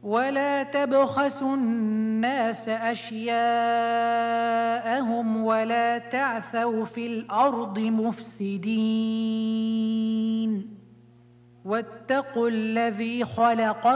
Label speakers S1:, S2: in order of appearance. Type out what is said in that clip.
S1: ولا تبخسوا الناس أشياءهم ولا تعثوا في الأرض مفسدين واتقوا الذي خلقكم